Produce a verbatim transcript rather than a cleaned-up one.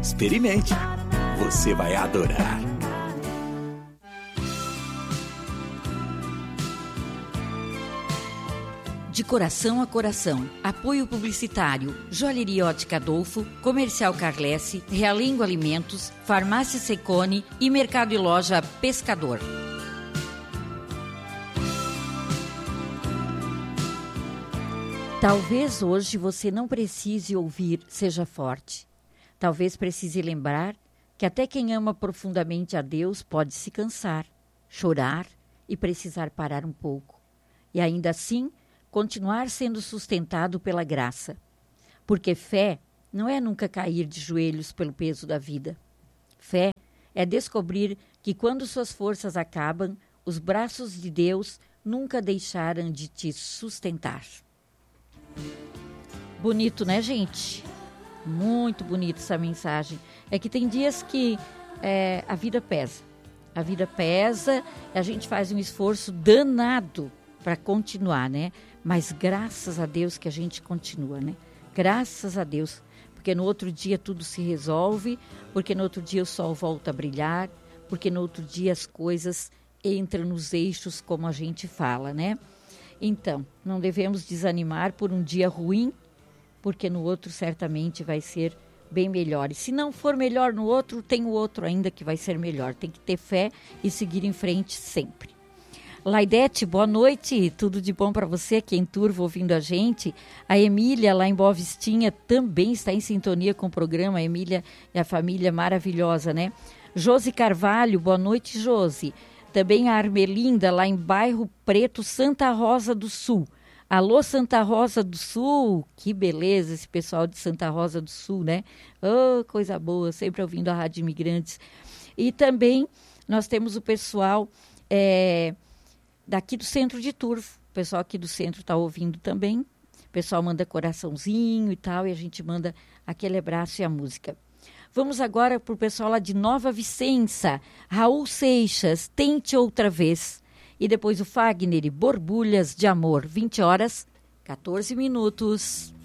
Experimente. Você vai adorar. De coração a coração. Apoio publicitário. Joalheria Ótica Adolfo, Comercial Carlesse, Realengo Alimentos, Farmácia Secone e Mercado e Loja Pescador. Talvez hoje você não precise ouvir Seja Forte. Talvez precise lembrar que até quem ama profundamente a Deus pode se cansar, chorar e precisar parar um pouco. E ainda assim, continuar sendo sustentado pela graça. Porque fé não é nunca cair de joelhos pelo peso da vida. Fé é descobrir que quando suas forças acabam, os braços de Deus nunca deixaram de te sustentar. Bonito, né, gente? Muito bonita essa mensagem. É que tem dias que é, a vida pesa. A vida pesa, a gente faz um esforço danado para continuar, né? Mas graças a Deus que a gente continua, né? Graças a Deus. Porque no outro dia tudo se resolve, porque no outro dia o sol volta a brilhar, porque no outro dia as coisas entram nos eixos como a gente fala, né? Então, não devemos desanimar por um dia ruim, porque no outro certamente vai ser bem melhor. E se não for melhor no outro, tem o outro ainda que vai ser melhor. Tem que ter fé e seguir em frente sempre. Laidete, boa noite, tudo de bom para você aqui em Turvo ouvindo a gente. A Emília lá em Boa Vistinha também está em sintonia com o programa. A Emília e a família maravilhosa, né? Josi Carvalho, boa noite, Josi. Também a Armelinda lá em Bairro Preto, Santa Rosa do Sul. Alô, Santa Rosa do Sul, que beleza esse pessoal de Santa Rosa do Sul, né? Oh, coisa boa, sempre ouvindo a Rádio Imigrantes. E também nós temos o pessoal... É, daqui do centro de Turvo, o pessoal aqui do centro está ouvindo também, o pessoal manda coraçãozinho e tal, e a gente manda aquele abraço e a música. Vamos agora para o pessoal lá de Nova Vicença, Raul Seixas, Tente Outra Vez, e depois o Fagner e Borbulhas de Amor, vinte horas, quatorze minutos.